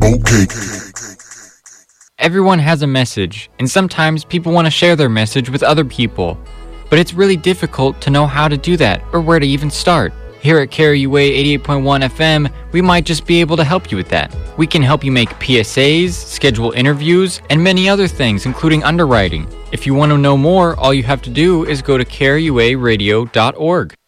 Okay. Everyone has a message, and sometimes people want to share their message with other people. But it's really difficult to know how to do that or where to even start. Here at KRUA 88.1 FM, we might just be able to help you with that. We can help you make PSAs, schedule interviews, and many other things, including underwriting. If you want to know more, all you have to do is go to KRUAradio.org.